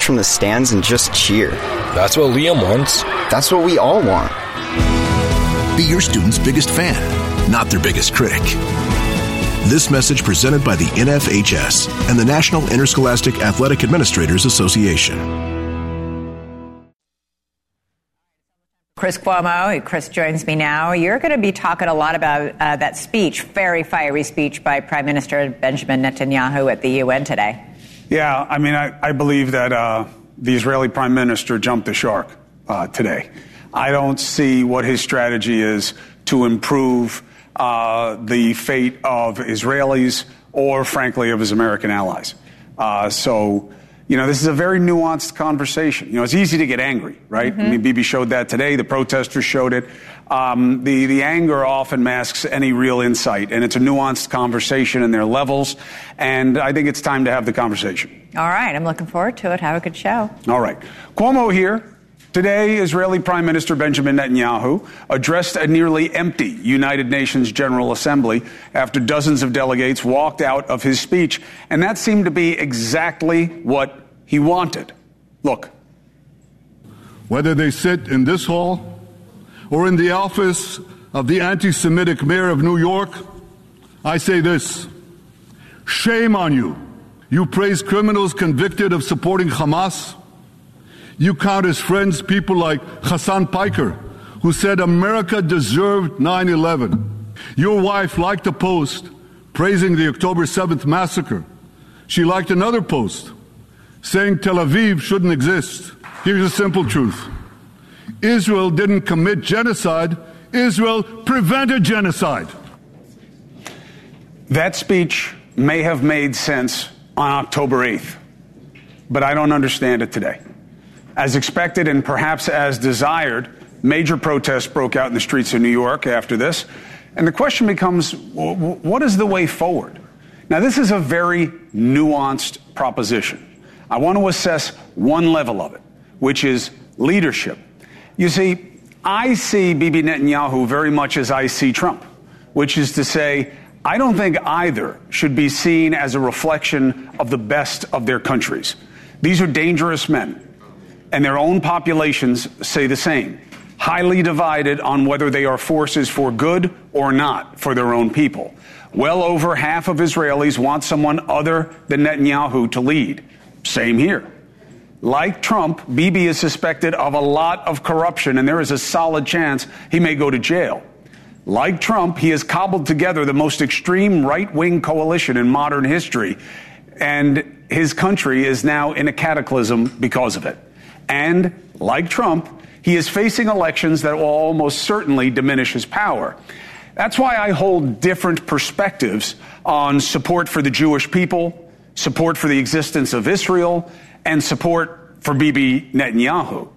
from the stands and just cheer. That's what Liam wants. That's what we all want. Be your student's biggest fan, not their biggest critic. This message presented by the NFHS and the National Interscholastic Athletic Administrators Association. Chris Cuomo. Chris joins me now. You're going to be talking a lot about that speech, very fiery speech by Prime Minister Benjamin Netanyahu at the UN today. Yeah, I mean, I believe that the Israeli Prime Minister jumped the shark today. I don't see what his strategy is to improve the fate of Israelis or, frankly, of his American allies. This is a very nuanced conversation. It's easy to get angry, right? Mm-hmm. I mean, Bibi showed that today. The protesters showed it. The anger often masks any real insight, and it's a nuanced conversation, and there are levels, and I think it's time to have the conversation. All right. I'm looking forward to it. Have a good show. All right. Cuomo here. Today, Israeli Prime Minister Benjamin Netanyahu addressed a nearly empty United Nations General Assembly after dozens of delegates walked out of his speech. And that seemed to be exactly what he wanted. Look. Whether they sit in this hall or in the office of the anti-Semitic mayor of New York, I say this: shame on you. You praise criminals convicted of supporting Hamas. You count as friends people like Hassan Piker, who said America deserved 9/11. Your wife liked a post praising the October 7th massacre. She liked another post saying Tel Aviv shouldn't exist. Here's a simple truth. Israel didn't commit genocide. Israel prevented genocide. That speech may have made sense on October 8th, but I don't understand it today. As expected and perhaps as desired, major protests broke out in the streets of New York after this. And the question becomes, what is the way forward? Now, this is a very nuanced proposition. I want to assess one level of it, which is leadership. You see, I see Bibi Netanyahu very much as I see Trump, which is to say, I don't think either should be seen as a reflection of the best of their countries. These are dangerous men. And their own populations say the same, highly divided on whether they are forces for good or not for their own people. Well over half of Israelis want someone other than Netanyahu to lead. Same here. Like Trump, Bibi is suspected of a lot of corruption, and there is a solid chance he may go to jail. Like Trump, he has cobbled together the most extreme right-wing coalition in modern history, and his country is now in a cataclysm because of it. And, like Trump, he is facing elections that will almost certainly diminish his power. That's why I hold different perspectives on support for the Jewish people, support for the existence of Israel, and support for Bibi Netanyahu.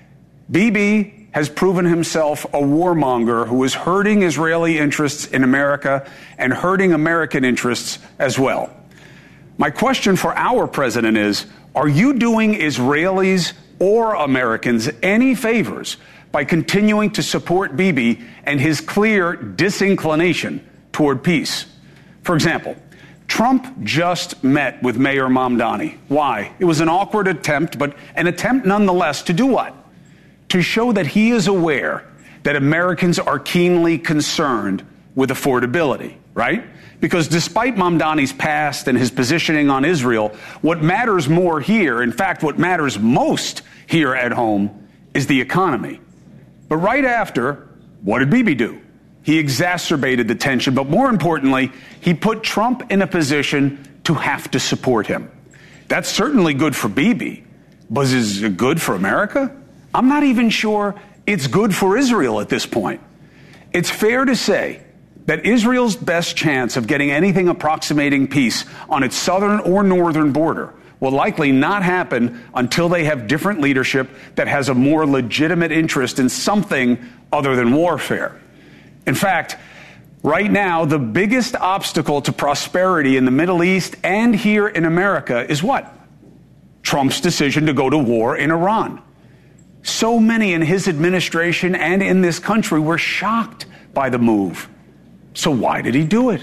Bibi has proven himself a warmonger who is hurting Israeli interests in America and hurting American interests as well. My question for our president is, are you doing Israelis or Americans any favors by continuing to support Bibi and his clear disinclination toward peace? For example, Trump just met with Mayor Mamdani. Why? It was an awkward attempt, but an attempt nonetheless to do what? To show that he is aware that Americans are keenly concerned with affordability, right? Because despite Mamdani's past and his positioning on Israel, what matters more here, in fact, what matters most here at home, is the economy. But right after, what did Bibi do? He exacerbated the tension, but more importantly, he put Trump in a position to have to support him. That's certainly good for Bibi, but is it good for America? I'm not even sure it's good for Israel at this point. It's fair to say that Israel's best chance of getting anything approximating peace on its southern or northern border will likely not happen until they have different leadership that has a more legitimate interest in something other than warfare. In fact, right now, the biggest obstacle to prosperity in the Middle East and here in America is what? Trump's decision to go to war in Iran. So many in his administration and in this country were shocked by the move. So why did he do it?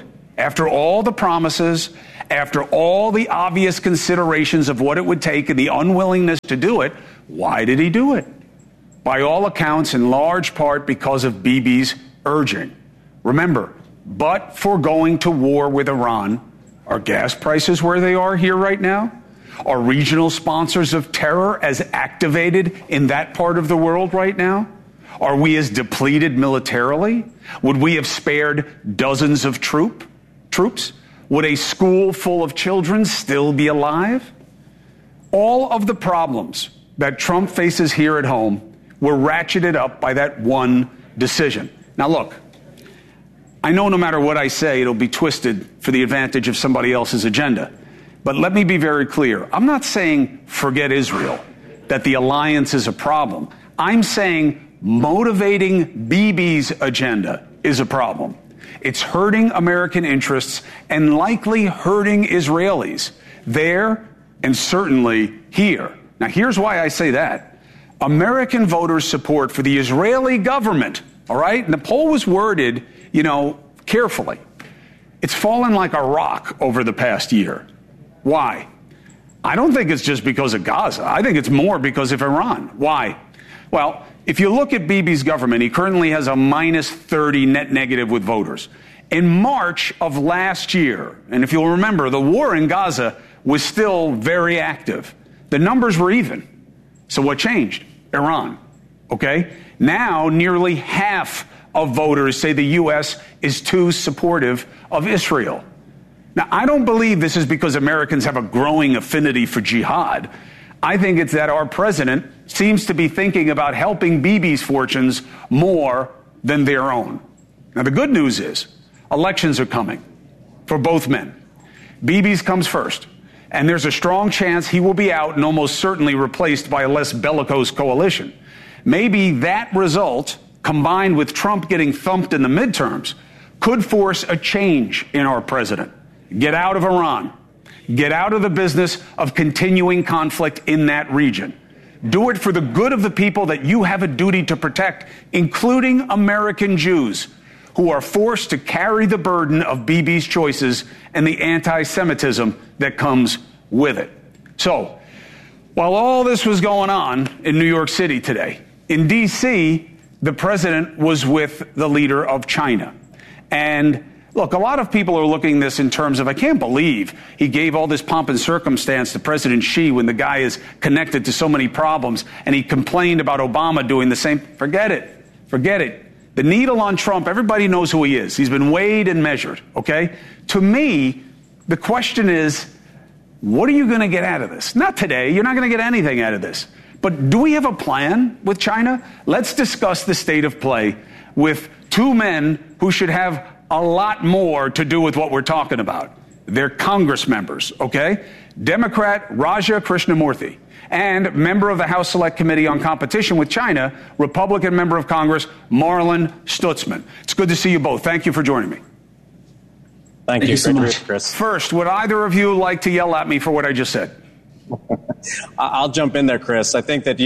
After all the promises, after all the obvious considerations of what it would take and the unwillingness to do it, why did he do it? By all accounts, in large part because of Bibi's urging. Remember, but for going to war with Iran, are gas prices where they are here right now? Are regional sponsors of terror as activated in that part of the world right now? Are we as depleted militarily? Would we have spared dozens of troops? Would a school full of children still be alive? All of the problems that Trump faces here at home were ratcheted up by that one decision. Now look, I know no matter what I say, it'll be twisted for the advantage of somebody else's agenda. But let me be very clear. I'm not saying forget Israel, that the alliance is a problem. I'm saying motivating Bibi's agenda is a problem. It's hurting American interests and likely hurting Israelis there and certainly here. Now, here's why I say that. American voters' support for the Israeli government, all right? And the poll was worded, carefully. It's fallen like a rock over the past year. Why? I don't think it's just because of Gaza. I think it's more because of Iran. Why? Well, if you look at Bibi's government, he currently has a minus 30 net negative with voters. In March of last year, and if you'll remember, the war in Gaza was still very active. The numbers were even. So what changed? Iran. Okay? Now, nearly half of voters say the U.S. is too supportive of Israel. Now, I don't believe this is because Americans have a growing affinity for jihad. I think it's that our president seems to be thinking about helping Bibi's fortunes more than their own. Now, the good news is elections are coming for both men. Bibi's comes first, and there's a strong chance he will be out and almost certainly replaced by a less bellicose coalition. Maybe that result, combined with Trump getting thumped in the midterms, could force a change in our president. Get out of Iran. Get out of the business of continuing conflict in that region. Do it for the good of the people that you have a duty to protect, including American Jews, who are forced to carry the burden of Bibi's choices and the anti-Semitism that comes with it. So, while all this was going on in New York City today, in D.C., the president was with the leader of China. And look, a lot of people are looking at this in terms of, I can't believe he gave all this pomp and circumstance to President Xi when the guy is connected to so many problems, and he complained about Obama doing the same. Forget it. Forget it. The needle on Trump, everybody knows who he is. He's been weighed and measured, okay? To me, the question is, what are you going to get out of this? Not today. You're not going to get anything out of this. But do we have a plan with China? Let's discuss the state of play with two men who should have a lot more to do with what we're talking about. They're Congress members, okay? Democrat Raja Krishnamurthy and member of the House Select Committee on Competition with China, Republican member of Congress Marlin Stutzman. It's good to see you both. Thank you for joining me. Thank you so much, Chris. First, would either of you like to yell at me for what I just said? I'll jump in there, Chris. I think that,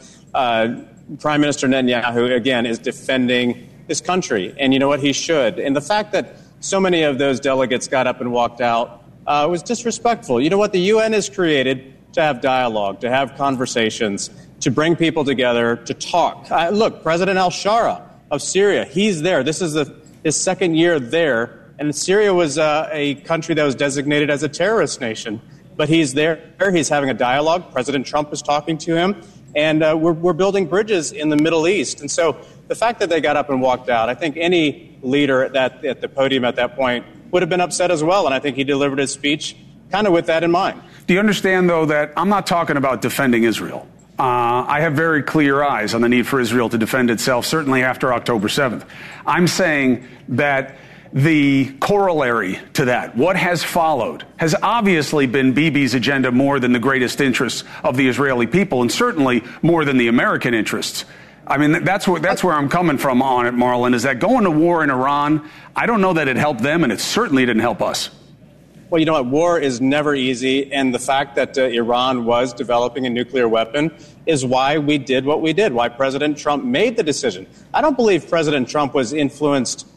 Prime Minister Netanyahu, again, is defending this country. And you know what? He should. And the fact that so many of those delegates got up and walked out was disrespectful. You know what? The UN is created to have dialogue, to have conversations, to bring people together, to talk. Look, President al-Shara of Syria, he's there. This is his second year there. And Syria was a country that was designated as a terrorist nation. But he's there. He's having a dialogue. President Trump is talking to him. And we're building bridges in the Middle East. And so the fact that they got up and walked out, I think any leader at the podium at that point would have been upset as well. And I think he delivered his speech kind of with that in mind. Do you understand, though, that I'm not talking about defending Israel? I have very clear eyes on the need for Israel to defend itself, certainly after October 7th. I'm saying that the corollary to that, what has followed, has obviously been Bibi's agenda more than the greatest interests of the Israeli people, and certainly more than the American interests. I mean, that's where I'm coming from on it, Marlon, is that going to war in Iran, I don't know that it helped them, and it certainly didn't help us. Well, you know what? War is never easy, and the fact that Iran was developing a nuclear weapon is why we did what we did, why President Trump made the decision. I don't believe President Trump was influenced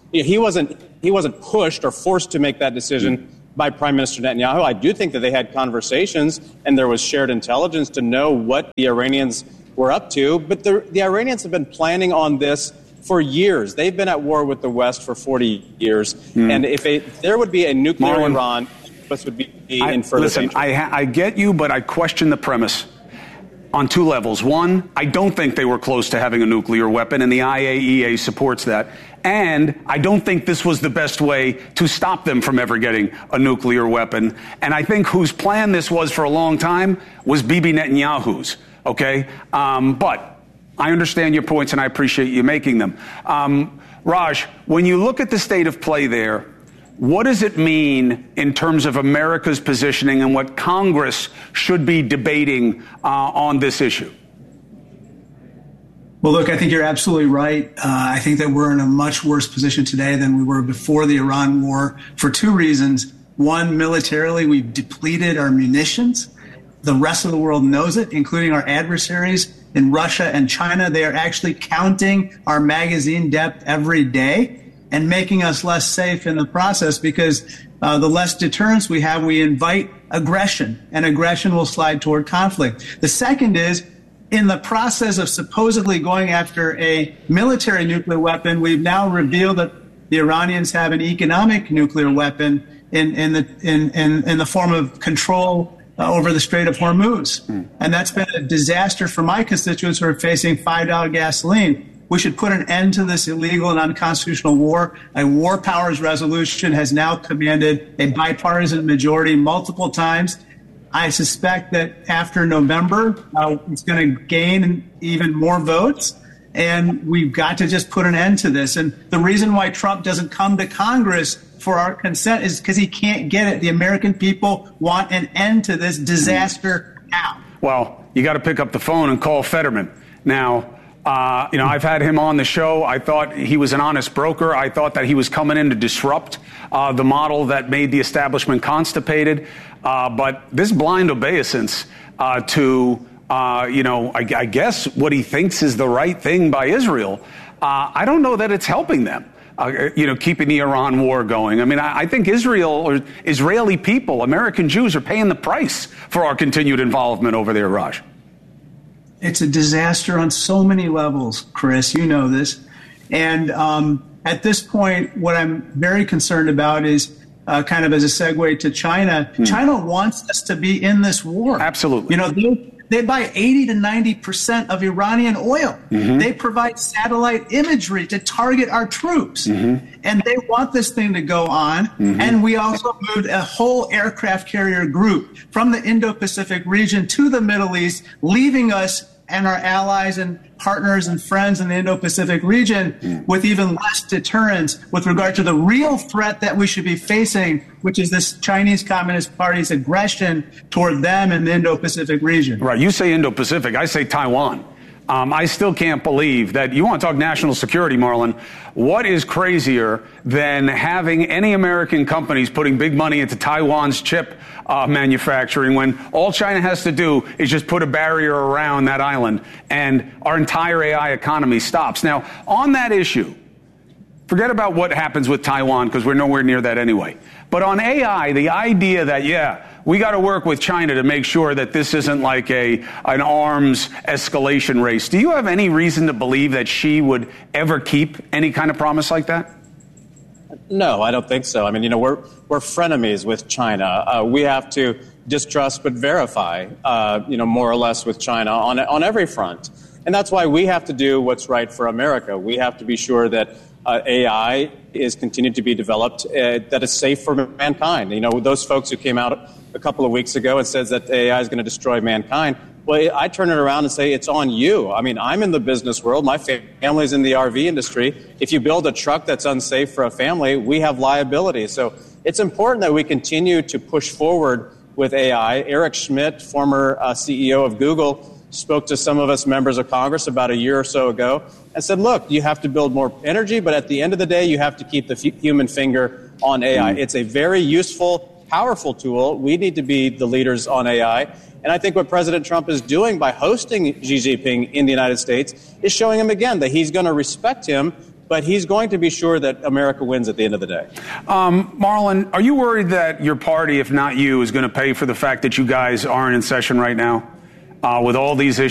he wasn't pushed or forced to make that decision by Prime Minister Netanyahu. I do think that they had conversations and there was shared intelligence to know what the Iranians were up to. But the Iranians have been planning on this for years. They've been at war with the West for 40 years. And if there would be a nuclear Iran, this would be in further danger. I get you, but I question the premise on two levels. One, I don't think they were close to having a nuclear weapon, and the IAEA supports that. And I don't think this was the best way to stop them from ever getting a nuclear weapon. And I think whose plan this was for a long time was Bibi Netanyahu's. Okay? But I understand your points, and I appreciate you making them. Raj, when you look at the state of play there, what does it mean in terms of America's positioning and what Congress should be debating on this issue? Well, look, I think you're absolutely right. I think that we're in a much worse position today than we were before the Iran war for two reasons. One, militarily, we've depleted our munitions. The rest of the world knows it, including our adversaries in Russia and China. They are actually counting our magazine depth every day and making us less safe in the process, because the less deterrence we have, we invite aggression, and aggression will slide toward conflict. The second is, in the process of supposedly going after a military nuclear weapon, we've now revealed that the Iranians have an economic nuclear weapon in the form of control over the Strait of Hormuz. And that's been a disaster for my constituents who are facing $5 gasoline. We should put an end to this illegal and unconstitutional war. A war powers resolution has now commanded a bipartisan majority multiple times. I suspect that after November, it's going to gain even more votes. And we've got to just put an end to this. And the reason why Trump doesn't come to Congress for our consent is because he can't get it. The American people want an end to this disaster now. Well, you got to pick up the phone and call Fetterman. Now, I've had him on the show. I thought he was an honest broker. I thought that he was coming in to disrupt the model that made the establishment constipated. But this blind obeisance to, I guess what he thinks is the right thing by Israel, I don't know that it's helping them, keeping the Iran war going. I mean, I think Israel or Israeli people, American Jews, are paying the price for our continued involvement over there, Raj. It's a disaster on so many levels, Chris. You know this. And at this point, what I'm very concerned about is kind of as a segue to China. China wants us to be in this war. Absolutely. They buy 80 to 90% of Iranian oil. They provide satellite imagery to target our troops. And they want this thing to go on. And we also moved a whole aircraft carrier group from the Indo-Pacific region to the Middle East, leaving us and our allies and partners and friends in the Indo-Pacific region with even less deterrence with regard to the real threat that we should be facing, which is this Chinese Communist Party's aggression toward them in the Indo-Pacific region. Right. You say Indo-Pacific. I say Taiwan. I still can't believe that you want to talk national security, Marlon. What is crazier than having any American companies putting big money into Taiwan's chip manufacturing when all China has to do is just put a barrier around that island and our entire AI economy stops? Now, on that issue, forget about what happens with Taiwan because we're nowhere near that anyway. But on AI, the idea that, we got to work with China to make sure that this isn't like an arms escalation race. Do you have any reason to believe that she would ever keep any kind of promise like that? No, I don't think so. I mean, we're frenemies with China. We have to distrust but verify, more or less with China on every front. And that's why we have to do what's right for America. We have to be sure that AI is continued to be developed, that is safe for mankind. Those folks who came out a couple of weeks ago and says that AI is going to destroy mankind. Well, I turn it around and say it's on you. I mean, I'm in the business world. My family's in the RV industry. If you build a truck that's unsafe for a family, we have liability. So it's important that we continue to push forward with AI. Eric Schmidt, former CEO of Google, spoke to some of us members of Congress about a year or so ago and said, look, you have to build more energy, but at the end of the day, you have to keep the human finger on AI. It's a very useful, powerful tool. We need to be the leaders on AI. And I think what President Trump is doing by hosting Xi Jinping in the United States is showing him again that he's going to respect him But he's going to be sure that America wins at the end of the day. Marlon, are you worried that your party, if not you, is going to pay for the fact that you guys aren't in session right now with all these issues?